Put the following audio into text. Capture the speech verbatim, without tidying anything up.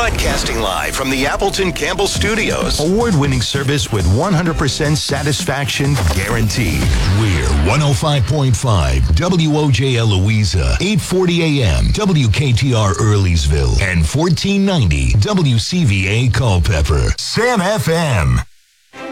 Broadcasting live from the Appleton Campbell Studios. Award-winning service with one hundred percent satisfaction guaranteed. We're one oh five point five W O J L Louisa, eight forty a.m. W K T R Earlysville, and fourteen ninety W C V A Culpeper. Sam F M.